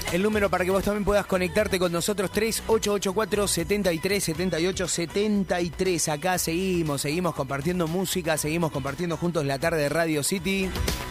El número para que vos también puedas conectarte con nosotros, 3884-7378-73. Acá seguimos compartiendo música, seguimos compartiendo juntos la tarde de Radio City.